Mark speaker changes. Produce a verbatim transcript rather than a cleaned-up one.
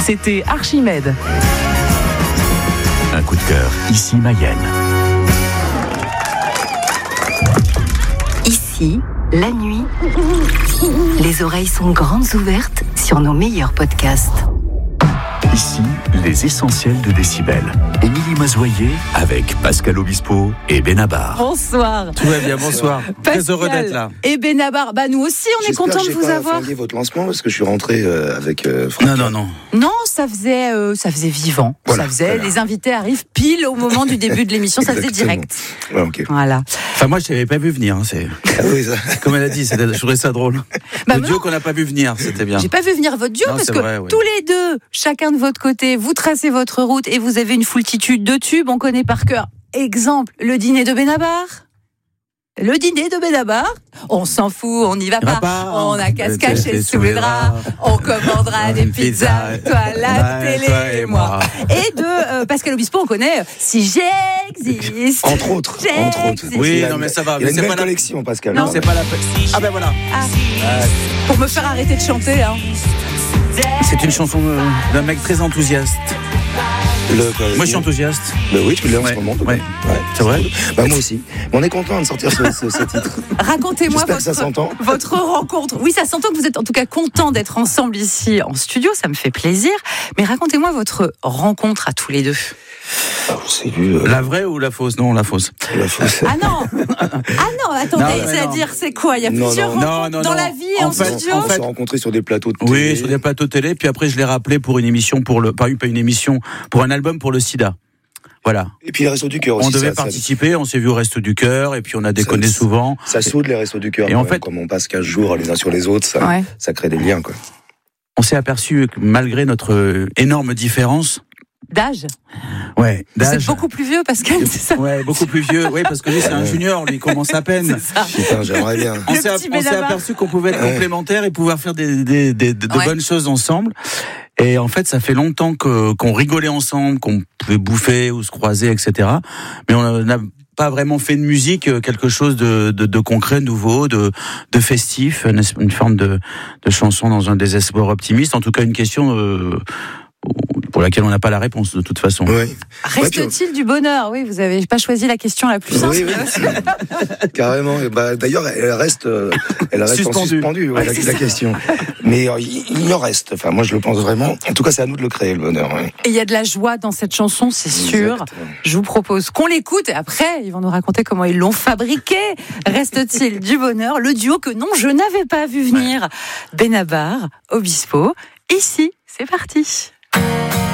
Speaker 1: c'était Archimède.
Speaker 2: Un coup de cœur, ici Mayenne.
Speaker 3: Ici, la nuit, les oreilles sont grandes ouvertes sur nos meilleurs podcasts.
Speaker 2: Ici, les essentiels de Décibel. Émilie Mazoyer avec Pascal Obispo et Benabar.
Speaker 1: Bonsoir.
Speaker 4: Tout va bien, bonsoir.
Speaker 1: Pascal
Speaker 4: Très heureux d'être là.
Speaker 1: Et Benabar, bah nous aussi on est content de vous avoir.
Speaker 5: J'espère que j'ai pas flingué votre lancement parce que je suis rentré euh, avec euh, Franck.
Speaker 4: Non, non, non.
Speaker 1: Non, ça faisait, euh, ça faisait vivant.
Speaker 5: Voilà,
Speaker 1: ça faisait,
Speaker 5: voilà.
Speaker 1: les invités arrivent pile au moment du début de l'émission, ça faisait
Speaker 5: Exactement.
Speaker 1: direct.
Speaker 5: Ouais, ok.
Speaker 1: Voilà.
Speaker 4: Enfin, moi, je t'avais pas vu venir. Hein, c'est...
Speaker 5: Ah oui, ça.
Speaker 4: Comme elle a dit, c'était... je trouvais ça drôle.
Speaker 1: Bah
Speaker 4: Le
Speaker 1: non.
Speaker 4: duo qu'on n'a pas vu venir, c'était bien.
Speaker 1: J'ai pas vu venir votre duo
Speaker 4: Non,
Speaker 1: parce
Speaker 4: c'est
Speaker 1: que
Speaker 4: vrai, ouais.
Speaker 1: tous les deux, chacun de votre côté, vous tracez votre route et vous avez une foultitude de tubes. On connaît par cœur. Exemple, le dîner de Benabar. Le dîner de Benabar. On s'en fout, on n'y va pas.
Speaker 4: pas.
Speaker 1: On a qu'à se
Speaker 4: Euh,
Speaker 1: cacher
Speaker 4: c'est
Speaker 1: sous les draps. On commandera des
Speaker 4: Une
Speaker 1: pizzas,
Speaker 4: pizza,
Speaker 1: toi la
Speaker 4: ouais,
Speaker 1: télé
Speaker 4: toi
Speaker 1: et moi. Et de euh, Pascal Obispo, on connaît euh, Si j'existe.
Speaker 5: Entre autres, entre autres.
Speaker 1: J'existe.
Speaker 4: Oui,
Speaker 5: Il a
Speaker 4: non,
Speaker 5: une-
Speaker 4: mais ça va.
Speaker 5: Il a
Speaker 4: Mais
Speaker 5: une
Speaker 4: c'est
Speaker 5: belle
Speaker 4: pas la...
Speaker 5: collection, Pascal.
Speaker 4: Non, c'est pas la. Ah ben voilà.
Speaker 1: Ah. Pour me faire arrêter de chanter. Hein.
Speaker 4: C'est une chanson euh, d'un mec très enthousiaste.
Speaker 5: Le-
Speaker 4: Moi, je suis enthousiaste.
Speaker 5: Bah oui, tu l'es en
Speaker 4: Ouais,
Speaker 5: ce moment.
Speaker 4: ouais.
Speaker 5: Ouais,
Speaker 4: C'est vrai.
Speaker 5: cool. Bah moi aussi. Mais on est content de sortir ce, ce, ce titre.
Speaker 1: Racontez-moi
Speaker 5: J'espère que ça
Speaker 1: votre,
Speaker 5: s'entend.
Speaker 1: votre rencontre. Oui, ça s'entend que vous êtes en tout cas content d'être ensemble ici en studio, ça me fait plaisir. Mais racontez-moi votre rencontre à tous les deux.
Speaker 5: Ah, on s'est vu. euh,
Speaker 4: La vraie ou la fausse? Non, la fausse.
Speaker 5: la fausse.
Speaker 1: Ah non Ah non, attendez,
Speaker 4: Non, mais
Speaker 1: c'est-à-dire c'est quoi? Il y a
Speaker 5: Non,
Speaker 1: plusieurs
Speaker 5: non,
Speaker 1: rencontres
Speaker 4: non, non,
Speaker 1: dans
Speaker 4: non.
Speaker 1: la vie et
Speaker 4: En
Speaker 1: en
Speaker 4: fait,
Speaker 1: studio
Speaker 5: On
Speaker 4: en fait-
Speaker 5: s'est rencontrés sur des plateaux de télé.
Speaker 4: Oui, sur des plateaux télé. Puis après, je l'ai rappelé pour une émission, pour le, pas une, pas une émission, pour un album pour le SIDA. Voilà.
Speaker 5: Et puis les Restos du Cœur aussi.
Speaker 4: On devait
Speaker 5: ça, ça-
Speaker 4: participer, on s'est vu au Resto du Cœur, et puis on a déconné
Speaker 5: Ça-
Speaker 4: souvent.
Speaker 5: Ça soude les Restos du Cœur.
Speaker 4: Et en
Speaker 5: quand même,
Speaker 4: fait-
Speaker 5: comme on passe quinze jours les uns sur les autres, ça,
Speaker 1: Ouais.
Speaker 5: ça crée des liens, quoi.
Speaker 4: On s'est aperçu que malgré notre euh, énorme différence,
Speaker 1: D'âge.
Speaker 4: ouais,
Speaker 1: Vous êtes
Speaker 4: d'âge,
Speaker 1: beaucoup plus vieux, Pascal, c'est ça?
Speaker 4: ouais, beaucoup plus vieux, oui, parce que lui c'est un junior, lui il commence à peine.
Speaker 1: C'est ça.
Speaker 5: Putain, j'aimerais bien.
Speaker 4: On
Speaker 1: Le
Speaker 4: s'est,
Speaker 1: petit
Speaker 4: on s'est
Speaker 1: Benabar.
Speaker 4: aperçu qu'on pouvait être
Speaker 5: Ouais.
Speaker 4: complémentaires et pouvoir faire des, des, des- de
Speaker 1: Ouais.
Speaker 4: bonnes choses ensemble. Et en fait, ça fait longtemps que, qu'on rigolait ensemble, qu'on pouvait bouffer ou se croiser, et cetera. Mais on n'a pas vraiment fait de musique, euh, quelque chose de, de, de concret, nouveau, de, de festif, une, une forme de, de chanson dans un désespoir optimiste. En tout cas, une question euh, pour laquelle on n'a pas la réponse de toute façon.
Speaker 5: Oui.
Speaker 1: Reste-t-il du bonheur? Oui, vous n'avez pas choisi la question la plus simple.
Speaker 5: Oui, oui. Carrément. Et bah, d'ailleurs, elle reste, euh, elle reste en
Speaker 4: Suspendue.
Speaker 5: suspendue, ouais,
Speaker 1: Ouais,
Speaker 5: la,
Speaker 1: c'est
Speaker 5: la
Speaker 1: ça.
Speaker 5: question. Mais euh, il, il en reste. Enfin, moi, je le pense vraiment. En tout cas, c'est à nous de le créer, le bonheur. Ouais.
Speaker 1: Et il y a de la joie dans cette chanson, c'est sûr.
Speaker 5: Exact.
Speaker 1: Je vous propose qu'on l'écoute et après, ils vont nous raconter comment ils l'ont fabriqué. Reste-t-il du bonheur? Le duo que non, je n'avais pas vu venir. Benabar, Obispo. Ici, c'est parti.